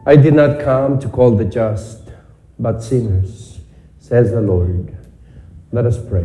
I did not come to call the just, but sinners, says the Lord. Let us pray.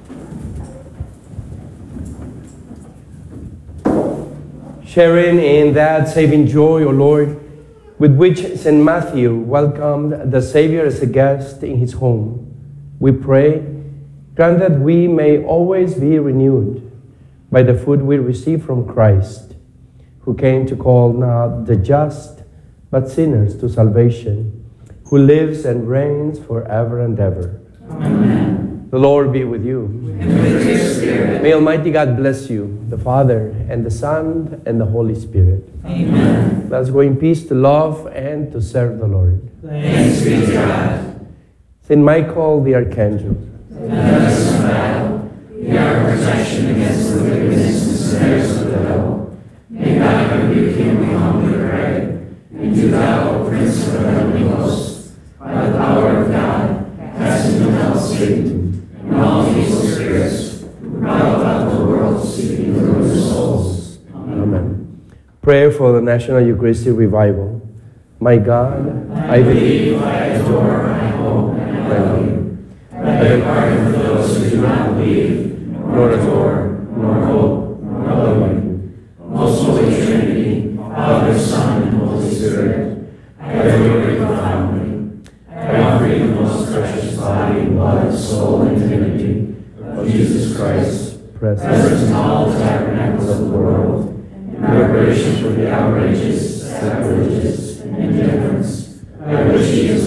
Sharing in that saving joy, O Lord, with which St. Matthew welcomed the Savior as a guest in his home, we pray, grant that we may always be renewed by the food we receive from Christ, who came to call not the just, but sinners to salvation, who lives and reigns forever and ever. Amen. The Lord be with you. And with your spirit. May Almighty God bless you, the Father, and the Son, and the Holy Spirit. Amen. Let us go in peace to love and to serve the Lord. Thanks be to God. St. Michael the Archangel, Defend us in battle. Be our protection against the wickedness and snares of the devil. May God rebuke him, we humbly pray. And do thou, O Prince of the heavenly hosts, by the power of God, cast into hell Satan and all evil spirits who prowl about the world seeking the ruin of souls. Amen. Prayer for the National Eucharistic Revival. My God, I believe, I adore, I hope, and I love you. I beg pardon for those who do not believe, nor adore, nor hope, nor love you. Most Holy Trinity, Father, Son, and Holy Spirit, I adore you profoundly. I offer you the most precious body, blood, soul, and divinity of Jesus Christ, present in all the tabernacles of the world, in preparation for the outrages, sacrileges, and indifference by which he is